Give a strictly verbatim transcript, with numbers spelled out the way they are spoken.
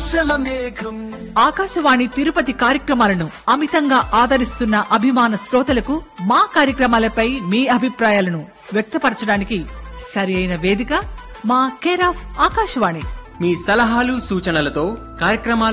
ఆశల మేఘం. ఆకాశవాణి తిరుపతి కార్యక్రమాలను అమితంగా ఆదరిస్తున్న అభిమాన శ్రోతలకు మా కార్యక్రమాలపై మీ అభిప్రాయాలను వ్యక్తపరచడానికి సరి అయిన వేదిక మా కేర్ ఆఫ్ ఆకాశవాణి. మీ సలహాలు సూచనలతో కార్యక్రమాల